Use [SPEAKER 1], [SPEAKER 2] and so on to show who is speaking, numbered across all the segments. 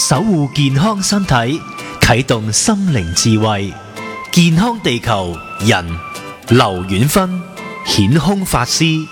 [SPEAKER 1] 守護健康身體，啟動心靈智慧，健康地球人劉遠芬顯空法師。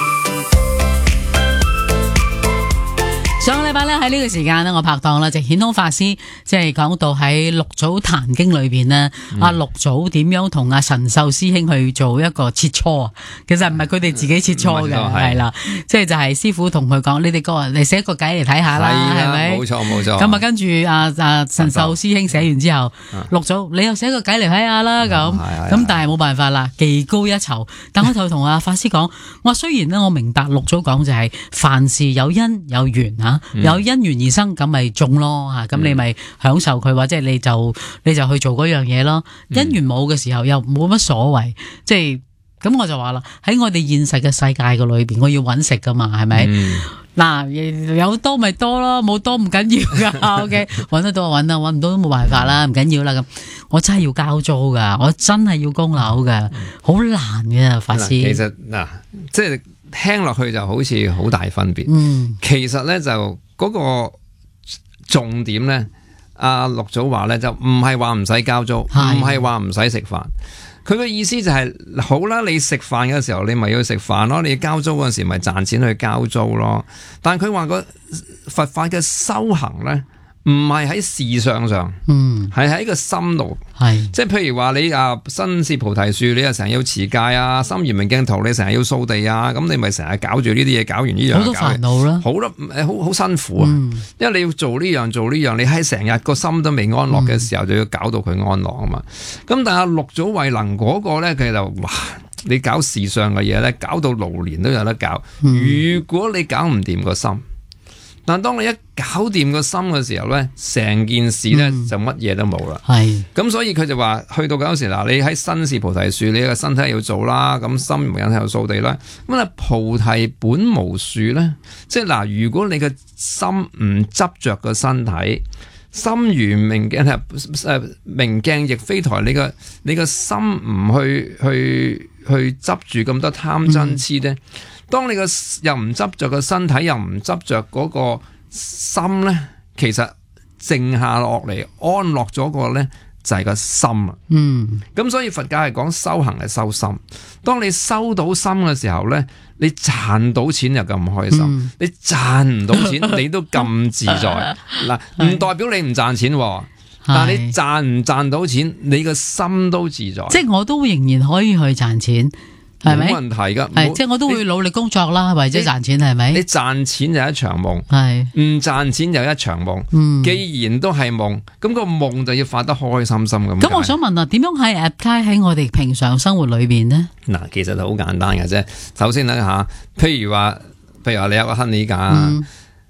[SPEAKER 2] 上個禮拜咧喺呢個時間咧，我拍檔啦，就顯空法師即係講到喺六祖壇經裏邊呢，阿六祖點樣同阿神秀師兄去做一個切磋啊？其實唔係佢哋自己切磋嘅，係啦，即係就係師傅同佢講：你哋個你寫個偈嚟睇下啦，係咪？
[SPEAKER 3] 冇錯冇錯。
[SPEAKER 2] 咁啊，跟住阿神秀師兄寫完之後，六祖你又寫個偈嚟睇下啦，咁但係冇辦法啦，技高一籌。但我就同阿法師講：我話雖然呢，我明白六祖講就係凡事有因有緣嚇。有因緣而生，咁咪種咯吓，咁你咪享受佢，或者你就去做嗰樣嘢咯。因緣冇嘅時候又冇乜所謂，即係咁我就話啦，喺我哋現實嘅世界嘅裏邊，我要搵食噶嘛，係咪？嗱，有多咪多咯，冇多唔緊要噶。OK， 搵得到就搵啦，搵唔到都冇辦法啦，唔緊要啦。咁我真係要交租噶，我真係要供樓噶，好難嘅法師。
[SPEAKER 3] 其實嗱，即係。聽落去就好似好大分別，其實咧就嗰個重點咧，阿六祖話咧就唔係話唔使交租，唔係話唔使食飯。佢嘅意思就係、好啦，你食飯嘅時候你咪要食飯咯，你交租嗰陣時咪賺錢去交租咯。但係佢話個佛法嘅修行咧，唔係喺事相上，係喺個心度，即係譬如話你身是菩提樹，你又成日要持戒啊，心如明鏡台，你成日要掃地啊，咁你咪成日搞住呢啲嘢，搞完呢樣，
[SPEAKER 2] 好多煩惱啦，
[SPEAKER 3] 好辛苦啊，因為你要做呢樣做呢樣，你喺成日個心都未安樂嘅時候，就要搞到佢安樂啊嘛。咁但係六祖慧能嗰個咧，佢就哇，你搞事上嘅嘢咧，搞到勞年都有得搞。如果你搞唔掂個心，但當你一搞掂個心嘅時候咧，成件事咧就乜嘢都冇啦。咁所以佢就話，去到嗰時嗱，你喺身是菩提樹，你個身體要做啦，咁心如明鏡喺度掃地啦。咁啊，菩提本無樹咧，即係嗱，如果你嘅心唔執着個身體，心如明鏡明鏡亦非台，你個心唔去執住咁多貪嗔痴咧。當你又唔執着個身體，又唔執着嗰個心咧，其實靜下落嚟安樂咗個咧就係個心啊。咁所以佛教係講修行係修心。當你收到心嘅時候咧，你賺到錢又咁開心，你賺唔到錢你都咁自在。嗱，唔代表你唔賺錢，但係你賺唔賺到錢，你個心都自在。
[SPEAKER 2] 即係我都仍然可以去賺錢。係咪？
[SPEAKER 3] 冇問題噶，
[SPEAKER 2] 即係我都會努力工作啦，或者賺錢，係咪？
[SPEAKER 3] 你賺錢就一場夢，唔賺錢就一場夢。既然都係夢，咁個夢就要發得開開心心咁。
[SPEAKER 2] 咁我想問啊，點樣係 apply 喺我哋平常生活裏邊呢？
[SPEAKER 3] 嗱，其實就好簡單嘅啫。首先咧吓，譬如話你有個 honey 㗎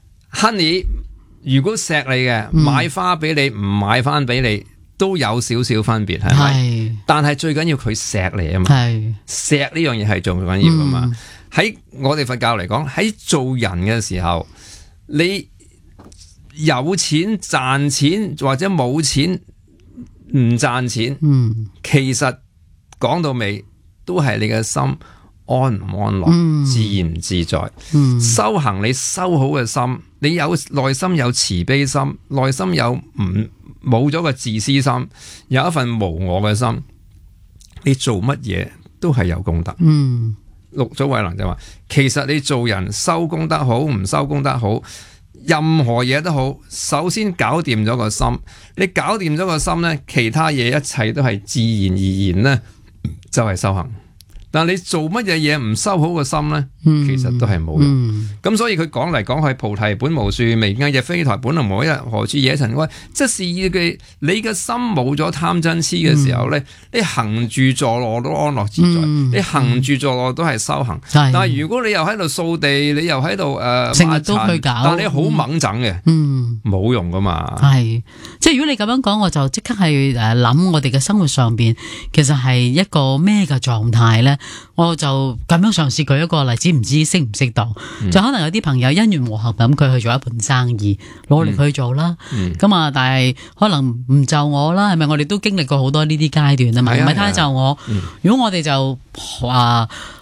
[SPEAKER 3] ，honey 如果錫你嘅，買花俾你，唔買翻俾你，都有少少分別，係咪？但係最緊要佢錫你啊嘛，錫呢樣嘢係最緊要噶嘛。喺我哋佛教嚟講，喺做人嘅時候，你有錢賺錢或者冇錢唔賺錢，其實講到尾都係你嘅心安唔安樂，自然唔自在。修行你修好嘅心，你有內心有慈悲心，內心有冇咗個自私心，有一份無我嘅心，你做乜嘢都係有功德。六祖慧能就話，其實你做人收功德好，唔收功德好，任何嘢都好，首先搞掂咗個心。你搞掂咗個心呢，其他嘢一切都係自然而然呢，就係修行。但你做乜嘢嘢唔收好個心呢？其實都係冇用。咁所以佢講嚟講去，菩提本無樹，明鏡亦非台，本來無一日，何處惹塵埃？即是嘅，你嘅心冇咗貪嗔痴嘅時候咧，你行住坐落都安樂自在，你行住坐落都係修行。但係如果你又喺度掃地，你又喺度
[SPEAKER 2] 成日都去搞，
[SPEAKER 3] 但你好猛整嘅，冇用噶嘛。
[SPEAKER 2] 係，即係如果你咁樣講，我就即刻係諗我哋嘅生活上邊，其實係一個咩嘅狀態咧？我就咁樣嘗試舉一個例子，唔知適唔適當。就可能有啲朋友因緣和合咁，佢去做一盤生意，努力去做啦。咁啊，但係可能唔就我啦，係咪？我哋都經歷過好多呢啲階段啊嘛，唔係太就我。如果我哋就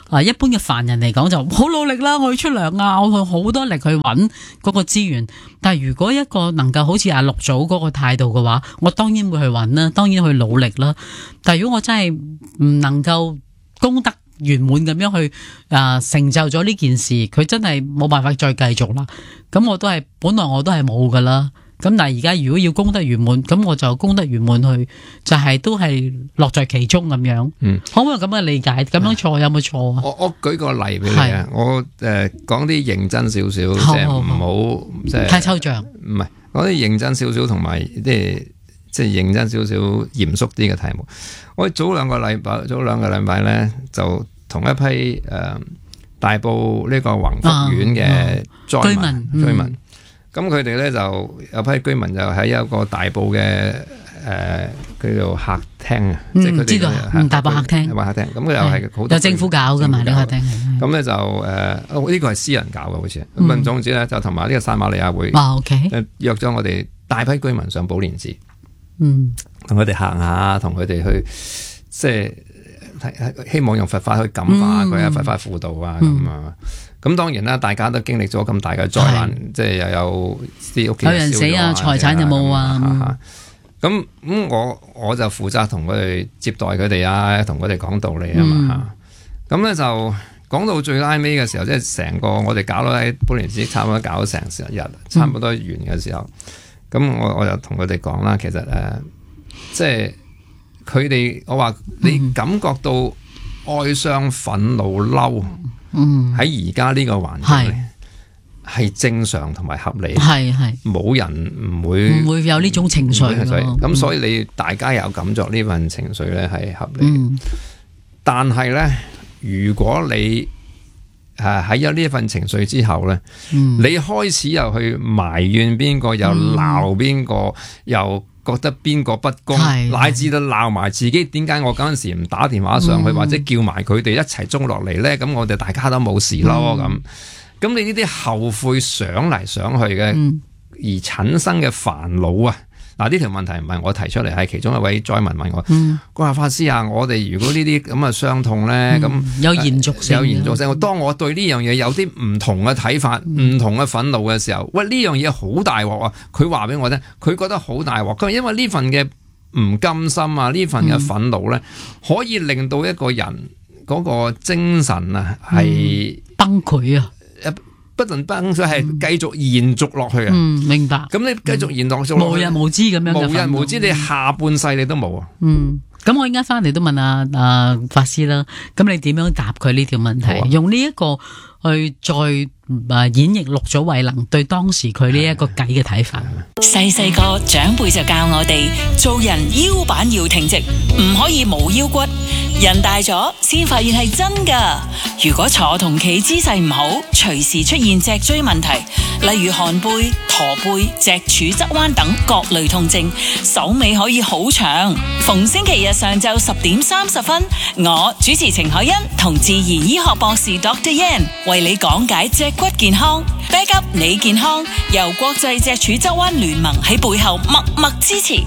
[SPEAKER 2] 一般嘅凡人嚟講就好努力啦，我要出糧啊，我去好多力去揾嗰個資源。但係如果一個能夠好似阿六祖嗰個態度嘅話，我當然會去揾啦，當然去努力啦。但係如果我真係唔能夠功德圓滿咁樣去成就咗呢件事，佢真係冇辦法再繼續啦。咁我都係本來我都係冇噶啦。咁但係而家如果要功德圓滿，咁我就功德圓滿去，就係都係樂在其中咁樣。可唔可以咁嘅理解？咁樣錯有冇錯啊？
[SPEAKER 3] 我舉個例俾你啊，我講啲認真少少，即係唔好即係
[SPEAKER 2] 太抽象。
[SPEAKER 3] 唔係講啲認真少少，同埋即係認真少少、嚴肅啲嘅題目。我早兩個禮拜咧，就同一批大埔呢個宏福苑嘅居民。咁佢哋咧就有批居民就喺一個大埔嘅叫做客廳啊，即係佢哋
[SPEAKER 2] 知道大埔客廳，
[SPEAKER 3] 客廳。咁佢又係好多
[SPEAKER 2] 有政府搞噶嘛？呢個客廳係
[SPEAKER 3] 咁咧就呢個係私人搞嘅，好似咁。總之咧就同埋呢個撒瑪利亞會約咗我哋大批居民上寶蓮寺，同佢哋行下，同佢哋去即係希望用佛法去感化佢啊，佛法輔導啊咁啊。咁當然啦，大家都經歷咗咁大嘅災難，即係又有啲屋企
[SPEAKER 2] 有人死啊，財產有冇啊？
[SPEAKER 3] 咁我就負責同佢哋接待佢哋啊，同佢哋講道理啊嘛。咁咧就講到最拉尾嘅時候，即係成個我哋搞到喺寶蓮寺差唔多搞咗成日，差唔多完嘅時候，咁我就同佢哋講啦，其實即係佢哋我話你感覺到哀傷、憤怒、嬲。喺而家呢個環境係正常同埋合理，係冇人唔會有呢種情緒咯。咁所以你大家有感覺呢份情緒咧係合理。但係咧，如果你喺有呢份情緒之後咧，你開始又去埋怨邊個，又鬧邊個，又覺得邊個不公，乃至到鬧埋自己，點解我嗰陣時唔打電話上去，或者叫埋佢哋一齊中落嚟咧？咁我哋大家都冇事咯。咁你呢啲後悔想嚟想去嘅，而產生嘅煩惱啊！嗱，呢條問題唔係我提出嚟，係其中一位災民問我，佢話法師啊，我哋如果呢啲咁嘅傷痛咧，咁
[SPEAKER 2] 有延續性。
[SPEAKER 3] 當我對呢樣嘢有啲唔同嘅睇法、唔同嘅憤怒嘅時候，喂，呢樣嘢好大鑊啊！佢話俾我聽，佢覺得好大鑊。佢話因為呢份嘅唔甘心啊，呢份嘅憤怒咧，可以令到一個人嗰個精神啊係
[SPEAKER 2] 崩潰啊！
[SPEAKER 3] 不能崩，佢係繼續延續落去啊！
[SPEAKER 2] 明白。咁
[SPEAKER 3] 你繼續延續落去，
[SPEAKER 2] 無日無之咁樣，
[SPEAKER 3] 無日無之，你下半世你都冇啊！
[SPEAKER 2] 咁我而家翻嚟都問阿法師啦，咁你點樣答佢呢條問題？用呢一個去再演繹六祖慧能對當時佢呢一個偈嘅睇法。
[SPEAKER 4] 細細個長輩就教我哋做人腰板要挺直，唔可以冇腰骨。人大咗先發現係真噶。如果坐同企姿勢唔好，隨時出現脊椎問題，例如寒背、駝背、脊柱側彎等各類痛症，手尾可以好長。逢星期日上晝10:30，我主持程海欣同自然醫學博士 Dr. Yan 為你講解脊骨健康 ，back up 你健康，由國際脊柱側彎聯盟喺背後默默支持。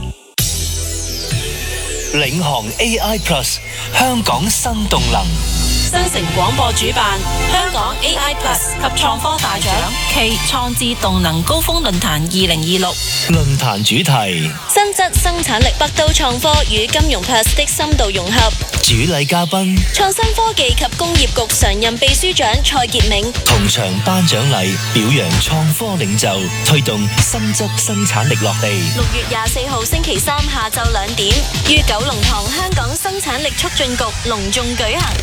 [SPEAKER 5] 領航 AI Plus 香港新動能，
[SPEAKER 4] 新城廣播主辦香港 AI Plus 及創科大獎暨創智動能高峰論壇2026。
[SPEAKER 5] 論壇主題：
[SPEAKER 6] 新質生產力北都創科與金融 Plus 的深度融合。
[SPEAKER 5] 主禮嘉賓：
[SPEAKER 6] 創新科技及工業局常任秘書長蔡傑銘。
[SPEAKER 5] 同場頒獎禮表揚創科領袖，推動新質生產力落地。
[SPEAKER 6] 6月24號星期三下晝2點，於九龍塘香港生產力促進局隆重舉行。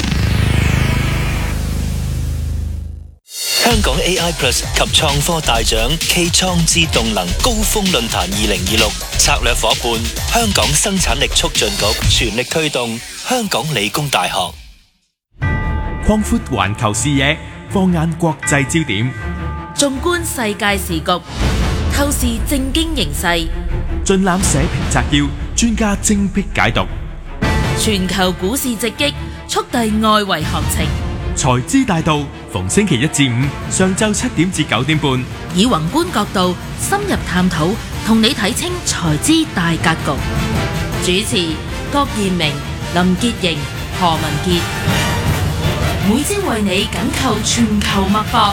[SPEAKER 5] 香港 AI Plus 及創科大獎暨創智動能高峰論壇2026策略夥伴香港生產力促進局，全力推動香港理工大學。
[SPEAKER 7] 擴闊環球視野，放眼國際焦點，
[SPEAKER 8] 縱觀世界時局，透視政經形勢，
[SPEAKER 7] 盡覽社評摘要，專家精闢解讀，
[SPEAKER 8] 全球股市直擊，速遞外圍行情。
[SPEAKER 7] 財資大道，逢星期一至五上晝7點至9點半，
[SPEAKER 8] 以宏觀角度深入探討，同你睇清財資大格局。主持：郭燕明、林潔瑩、何文傑。 每朝為你緊扣全球脈搏。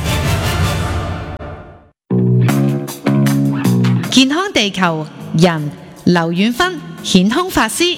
[SPEAKER 9] 健康地球人劉遠芬顯空法師。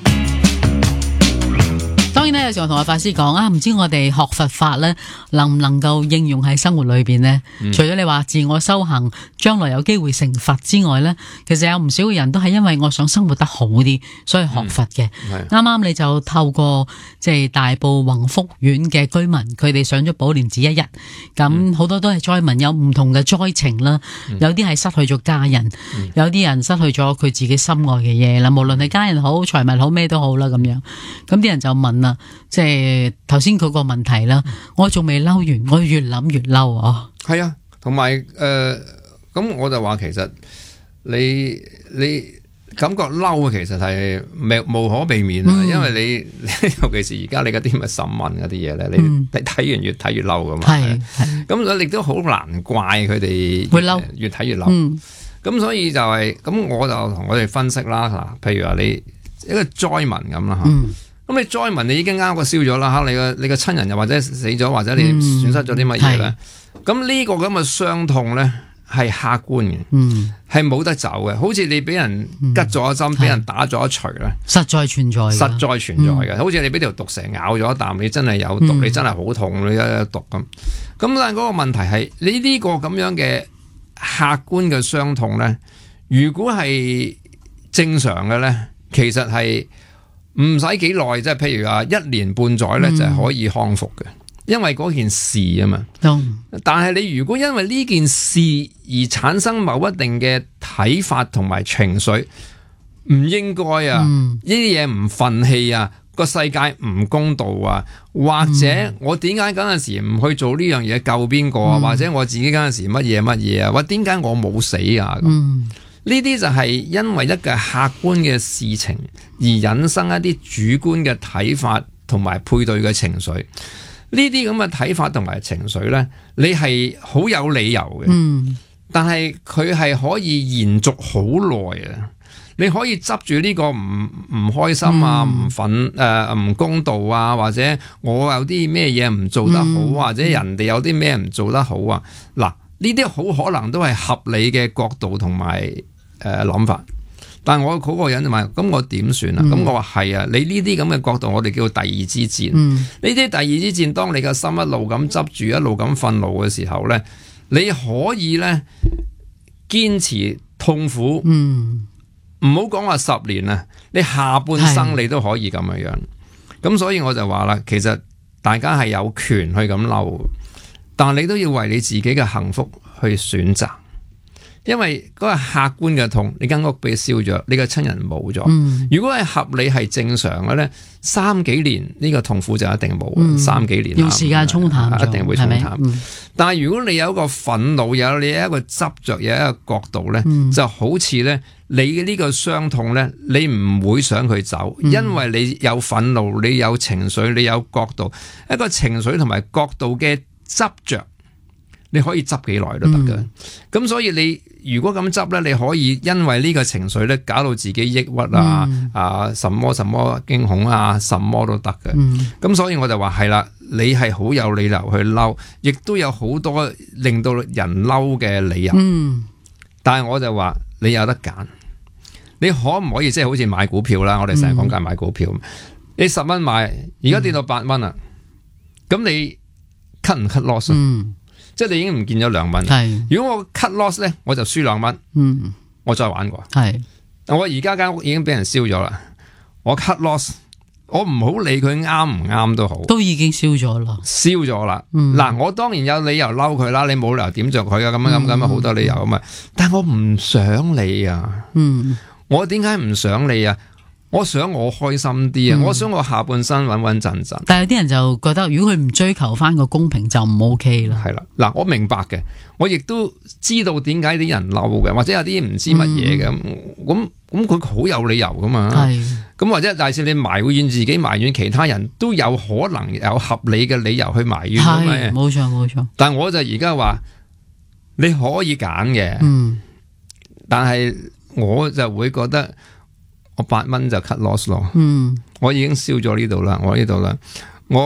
[SPEAKER 2] 當然咧，有時候我同阿法師講啊，唔知我哋學佛法咧，能唔能夠應用喺生活裏邊呢？除咗你話自我修行，將來有機會成佛之外咧，其實有唔少嘅人都係因為我想生活得好啲，所以學佛嘅。啱啱你就透過即係大埔宏福苑嘅居民，佢哋上咗寶蓮寺1日，咁好多都係災民，有唔同嘅災情啦，有啲係失去咗家人，有啲人失去咗佢自己心愛嘅嘢啦，無論係家人好、財物好、咩都好啦咁樣。咁啲人就問啦，即係頭先佢個問題啦，我仲未嬲完，我越諗越嬲啊！
[SPEAKER 3] 係啊，同埋咁我就話其實你感覺嬲其實係無可避免啊，因為你尤其是而家你嗰啲咪審問嗰啲嘢咧，你睇完越睇越嬲噶嘛，咁所以亦都好難怪佢哋會嬲，越睇越嬲。咁所以就係咁，我就同我哋分析啦嗱，譬如話你一個災民咁啦嚇。咁你災民你已經啱個燒咗啦嚇，你個親人又或者死咗，或者你損失咗啲乜嘢咧？咁呢個咁嘅傷痛咧係客觀嘅，係冇得走嘅。好似你俾人拮咗一針，俾人打咗一錘咧，
[SPEAKER 2] 實在存在嘅。
[SPEAKER 3] 好似你俾條毒蛇咬咗一啖，你真係有毒，你真係好痛，你有毒咁。咁但係嗰個問題係你呢個咁樣嘅客觀嘅傷痛咧，如果係正常嘅咧，其實係唔使幾耐，即係譬如話1年半載咧，就係可以康復嘅，因為嗰件事啊嘛。但係你如果因為呢件事而產生某一定嘅睇法同埋情緒，唔應該啊，呢啲嘢唔憤氣啊，個世界唔公道啊，或者我點解嗰陣時唔去做呢樣嘢救邊個啊，或者我自己嗰陣時乜嘢啊，或點解我冇死啊咁。呢啲就係因為一個客觀嘅事情而引生一啲主觀嘅睇法同埋配對嘅情緒。呢啲咁嘅睇法同埋情緒呢，你係好有理由嘅，但係佢係可以延續好耐啊！你可以執住呢個唔開心啊、唔公道啊，或者我有啲咩嘢唔做得好，或者人哋有啲咩唔做得好啊。嗱，呢啲好可能都係合理嘅角度同埋諗法，但係我嗰個人就問，咁我點算啊？咁我話係啊，你呢啲咁嘅角度，我哋叫第二之戰。呢啲第二之戰，當你個心一路咁執住，一路咁憤怒嘅時候咧，你可以咧堅持痛苦，唔好講話10年啊，你下半生你都可以咁樣。咁所以我就話啦，其實大家係有權去咁嬲，但係你都要為你自己嘅幸福去選擇。因為嗰個客觀嘅痛，你間屋俾燒咗，你個親人冇咗。如果係合理係正常嘅咧，3幾年呢個痛苦就一定冇。3幾年
[SPEAKER 2] 要時間沖淡，
[SPEAKER 3] 一定會沖淡。但係如果你有一個憤怒，你有一個執着，有一個角度咧，就好似咧你嘅呢個傷痛咧，你唔會想佢走，因為你有憤怒，你有情緒，你有角度，一個情緒同埋角度嘅執着。你可以執幾耐都得㗎，咁所以你如果咁執咧，你可以因為呢個情緒咧，搞到自己抑鬱啊，什麼驚恐啊，什麼都得嘅。咁所以我就話係啦，你係好有理由去嬲，亦都有好多令到人嬲嘅理由。但係我就話你有得揀，你可唔可以即係好似買股票啦？我哋成日講緊買股票，你10蚊買，而家跌到8蚊啦，咁你 cut 唔 cut loss 啊？即係你已經唔見咗2蚊。如果我 cut loss 咧，我就輸2蚊。我再玩過。我而家間屋已經俾人燒咗啦。我 cut loss， 我唔好理佢啱唔啱都好，
[SPEAKER 2] 都已經燒咗啦。
[SPEAKER 3] 燒咗啦。嗱，我當然有理由嬲佢啦。你冇理由點着佢啊？咁好多理由啊嘛。但係我唔想你啊。我點解唔想你啊？我想我開心啲啊！我想我下半身穩穩陣陣。
[SPEAKER 2] 但係有啲人就覺得，如果佢唔追求翻個公平就唔 OK 啦。
[SPEAKER 3] 係啦，嗱，我明白嘅，我亦都知道點解啲人嬲嘅，或者有啲唔知乜嘢嘅，咁佢好有理由噶嘛。咁或者大係你埋怨自己，埋怨其他人都有可能有合理嘅理由去埋怨。
[SPEAKER 2] 係，冇錯。
[SPEAKER 3] 但係我就而家話你可以揀嘅，但係我就會覺得。我8蚊就 cut loss 咯，我已經燒咗呢度啦，我呢度啦，我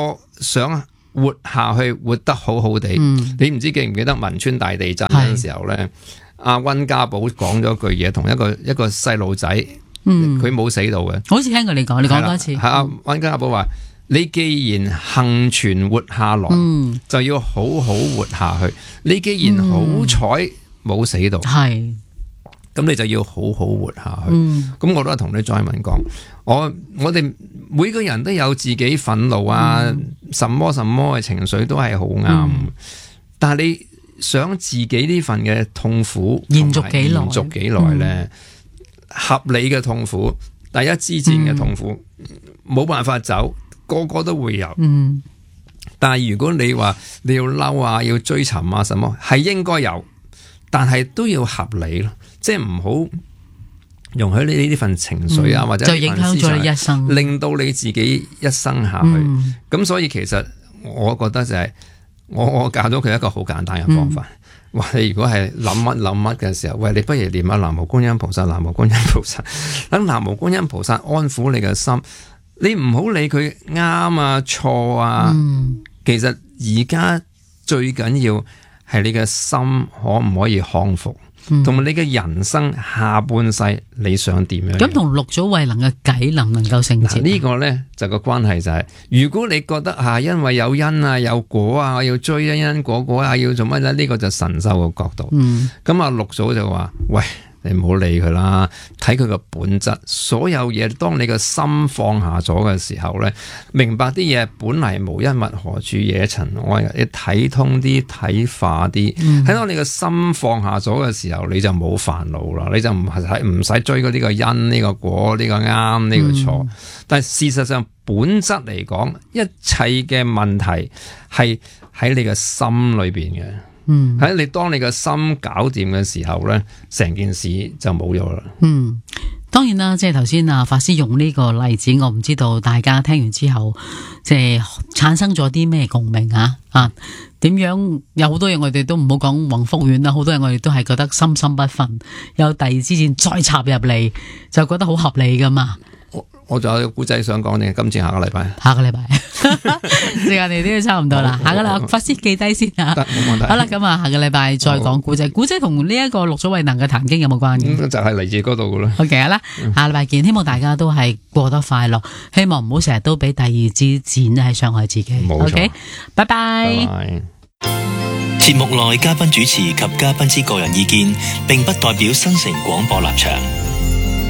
[SPEAKER 3] 想活下去，活得好好地。你唔知記唔記得汶川大地震嗰陣時候咧，阿溫家寶講咗句嘢，同一個細路仔，佢冇死到嘅。
[SPEAKER 2] 好似聽過你講多次。
[SPEAKER 3] 係阿溫家寶話：你既然幸存活下來，就要好好活下去。你既然好彩冇死到，係。咁你就要好好活下去。咁我都係同你再文講，我哋每個人都有自己憤怒啊，什麼嘅情緒都係好啱。但係你想自己呢份嘅痛苦
[SPEAKER 2] 延續幾耐
[SPEAKER 3] 咧？合理嘅痛苦，第一支箭嘅痛苦，冇辦法走，個個都會有。但係如果你話你要嬲啊，要追尋啊，什麼係應該有，但係都要合理咯。即係唔好容許你呢份情緒啊，或者
[SPEAKER 2] 就影響咗你一生，
[SPEAKER 3] 令到你自己一生下去。咁所以其實我覺得就係我教咗佢一個好簡單嘅方法。哇！你如果係諗乜嘅時候，喂，你不如念下南無觀音菩薩，南無觀音菩薩，等南無觀音菩薩安撫你嘅心。你唔好理佢啱啊錯啊。其實而家最緊要係你嘅心可唔可以康復。同埋你嘅人生下半世你想點樣？
[SPEAKER 2] 咁同六祖慧能嘅偈能唔能夠承接？
[SPEAKER 3] 呢個呢就個關係就係，如果你覺得因為有因啊有果啊，我要追因果啊，要做乜咧？呢個就神秀嘅角度。咁六祖就話：喂，你唔好理佢啦，睇佢個本質。所有嘢，當你個心放下咗嘅時候呢，明白啲嘢本嚟無一物，何處惹塵埃。你睇通啲，睇化啲。睇到你個心放下咗嘅時候，你就冇煩惱啦，你就唔使追嗰啲個因呢個果呢個啱呢個錯。但係事實上本質嚟講，一切嘅問題係喺你嘅心裏邊嘅。喺當你個心搞掂嘅時候咧，成件事就冇咗啦。
[SPEAKER 2] 當然啦，即係頭先法師用呢個例子，我唔知道大家聽完之後，即係產生咗啲咩共鳴啊？點樣有好多嘢我哋都唔好講宏福院啦，好多嘢我哋都係覺得心不忿，有第二支箭再插入嚟，就覺得好合理噶嘛。
[SPEAKER 3] 我仲有個故仔想講嘅，今次下個禮拜，
[SPEAKER 2] 時間你都要差唔多啦。下個禮拜法師記低先啊。
[SPEAKER 3] 得，冇問題。
[SPEAKER 2] 好啦，咁下個禮拜再講故仔。故仔同呢一個六祖慧能嘅壇經有冇關嘅？
[SPEAKER 3] 就係嚟自嗰度噶啦。
[SPEAKER 2] OK 啦，下禮拜見。希望大家都係過得快樂，希望唔好成日都俾第二支箭係傷害自己。OK，拜拜。
[SPEAKER 5] 節目內嘉賓主持及嘉賓之個人意見，並不代表新城廣播立場。